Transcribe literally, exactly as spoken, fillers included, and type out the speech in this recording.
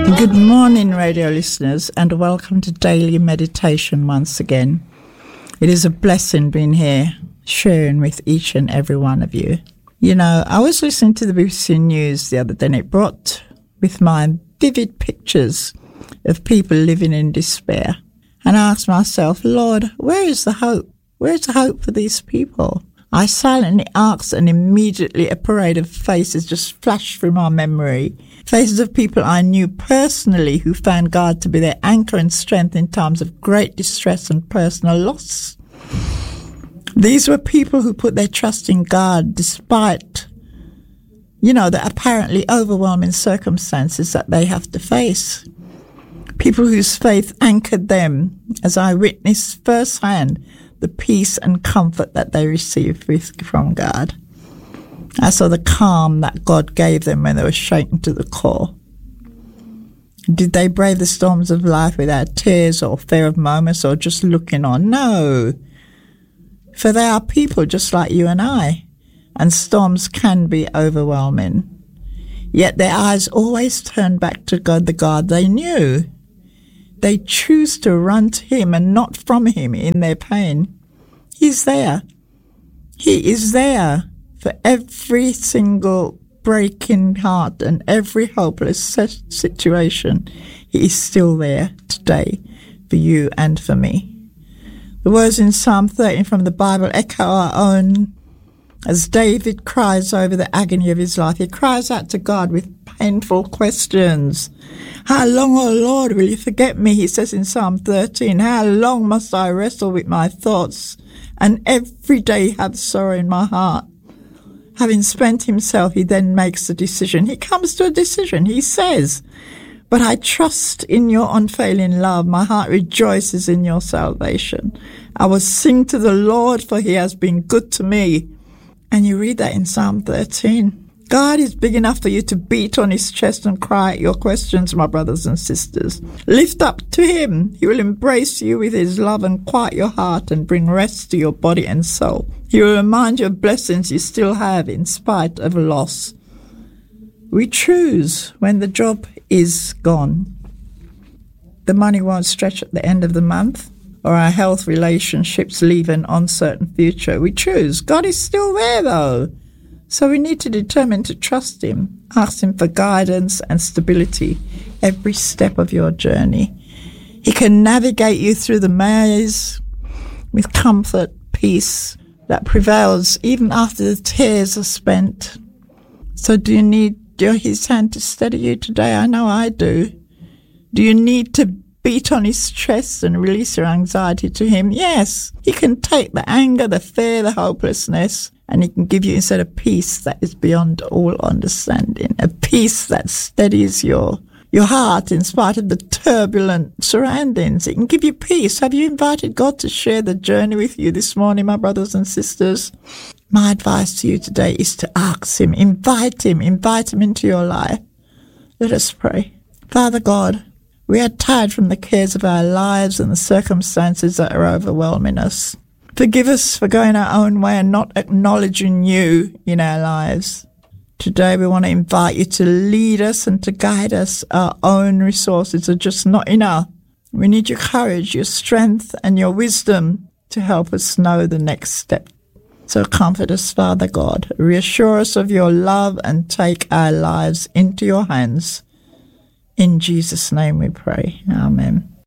Good morning, radio listeners, and welcome to Daily Meditation once again. It is a blessing being here, sharing with each and every one of you. You know, I was listening to the B B C News the other day, and it brought with mind vivid pictures of people living in despair. And I asked myself, Lord, where is the hope? Where is the hope for these people? I silently asked, and immediately a parade of faces just flashed through my memory. Faces of people I knew personally who found God to be their anchor and strength in times of great distress and personal loss. These were people who put their trust in God despite, you know, the apparently overwhelming circumstances that they have to face. People whose faith anchored them, as I witnessed firsthand the peace and comfort that they received from God. I saw the calm that God gave them when they were shaken to the core. Did they brave the storms of life without tears or fear of moments or just looking on? No. For they are people just like you and I, and storms can be overwhelming. Yet their eyes always turn back to God, the God they knew. They choose to run to Him and not from Him in their pain. He's there. He is there for every single breaking heart and every hopeless situation. He is still there today for you and for me. The words in Psalm thirteen from the Bible echo our own as David cries over the agony of his life. He cries out to God with painful questions. How long, O Lord, will you forget me? He says in Psalm thirteen. How long must I wrestle with my thoughts and every day have sorrow in my heart? Having spent himself, he then makes a decision. He comes to a decision. He says, but I trust in your unfailing love. My heart rejoices in your salvation. I will sing to the Lord, for he has been good to me. And you read that in Psalm thirteen. God is big enough for you to beat on his chest and cry out your questions, my brothers and sisters. Lift up to him. He will embrace you with his love and quiet your heart and bring rest to your body and soul. He will remind you of blessings you still have in spite of loss. We choose when the job is gone. The money won't stretch at the end of the month, or our health relationships leave an uncertain future. We choose. God is still there, though. So we need to determine to trust him, ask him for guidance and stability every step of your journey. He can navigate you through the maze with comfort, peace that prevails even after the tears are spent. So do you need his hand to steady you today? I know I do. Do you need to beat on his chest and release your anxiety to him? Yes, he can take the anger, the fear, the hopelessness, and he can give you instead a peace that is beyond all understanding, a peace that steadies your your heart in spite of the turbulent surroundings. It can give you peace. Have you invited God to share the journey with you this morning, my brothers and sisters? My advice to you today is to ask him, invite him, invite him into your life. Let us pray. Father God, we are tired from the cares of our lives and the circumstances that are overwhelming us. Forgive us for going our own way and not acknowledging you in our lives. Today we want to invite you to lead us and to guide us. Our own resources are just not enough. We need your courage, your strength, and your wisdom to help us know the next step. So comfort us, Father God. Reassure us of your love and take our lives into your hands. In Jesus' name we pray. Amen.